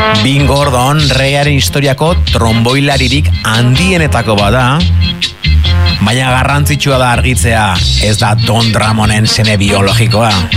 Vin Gordon rearen historiako tromboilaririk handienetako bada, baina garrantzitsua da argitzea, ez da Don Dramonen seme biologikoa.